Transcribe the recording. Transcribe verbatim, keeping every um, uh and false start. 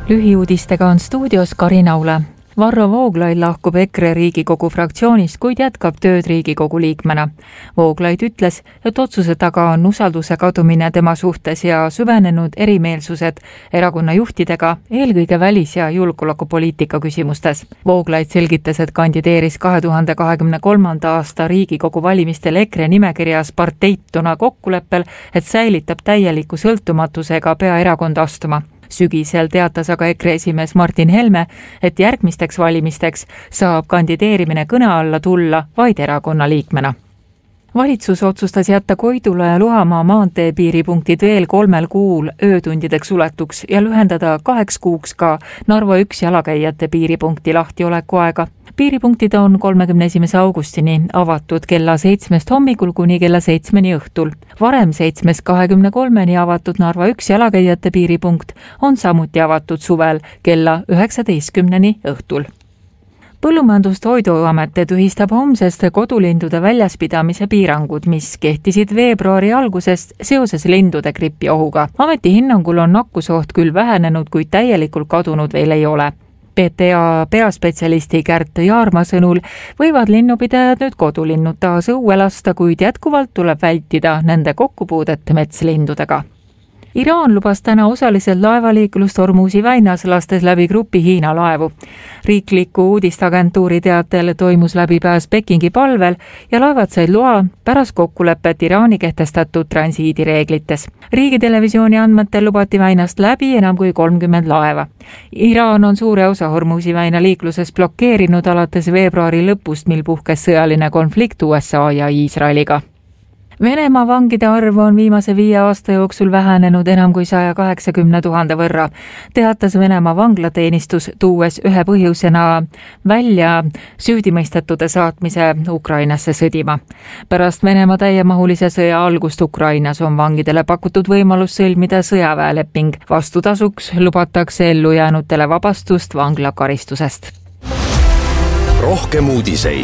Lühiuudistega on stuudios Karin Aule. Varro Vooglaid lahkub EKRE Riigikogu fraktsioonist, kuid jätkab tööd Riigikogu liikmena. Vooglaid ütles, et otsuse taga on usalduse kadumine tema suhtes ja süvenenud erimeelsused erakonna juhtidega, eelkõige välis- ja julgeolekupoliitika küsimustes. Vooglaid selgitas, et kandideeris kahe tuhande kahekümne kolmanda aasta Riigikogu valimistel EKRE nimekirjas parteituna kokkuleppel, et säilitab täieliku sõltumatusega peaerakonda astuma. Sügisel teatas aga EKRE esimees Martin Helme, et järgmisteks valimisteks saab kandideerimine kõne alla tulla vaid erakonna liikmena. Valitsus otsustas jätta Koidula ja Luhamaa maantee piiripunktid veel kolmel kuul öötundideks uletuks ja lühendada kaheks kuuks ka Narva üks jalakäijate piiripunkti lahtioleku aega. Piiripunktid on kolmekümne esimese augustini avatud kella seitsmest hommikul kuni kella seitsmeni õhtul. Varem seitsmest kahekümne kolmeni avatud Narva üks jalakäijate piiripunkt on samuti avatud suvel kella üheksateistkümneni õhtul. Põllumajandust Toiduamet tühistab homsest kodulindude väljaspidamise piirangud, mis kehtisid veebruari algusest seoses lindude gripi ohuga. Ameti hinnangul on nakkusoht küll vähenenud, kuid täielikult kadunud veel ei ole. P T A peaspetsialisti Kärt Jaarma sõnul võivad linnupidajad nüüd kodulinnud taas õue lasta, kuid jätkuvalt tuleb vältida nende kokkupuudet metslindudega. Iraan lubas täna osaliselt laevaliiklust Hormuzi väinas, lastes läbi grupi Hiina laevu. Riikliku uudistagentuuri teatel toimus läbipääs Pekingi palvel ja laevad said loa pärast kokkulepet Iraani kehtestatud transiidireeglites. Riigitelevisiooni andmetel lubati väinast läbi enam kui kolmkümmend laeva. Iraan on suure osa Hormuzi väina liikluses blokeerinud alates veebruari lõpust, mil puhkes sõjaline konflikt U S A ja Iisraeliga. Venemaa vangide arv on viimase viie aasta jooksul vähenenud enam kui saja kaheksakümne tuhande võrra, teatas Venemaa vanglateenistus, tuues ühe põhjusena välja süüdimõistetute saatmise Ukrainasse sõdima. Pärast Venemaa täiemahulise sõja algust Ukrainas on vangidele pakutud võimalus sõlmida sõjaväeleping. Vastutasuks lubatakse ellu jäänutele vabastust vanglakaristusest. Rohkem uudiseid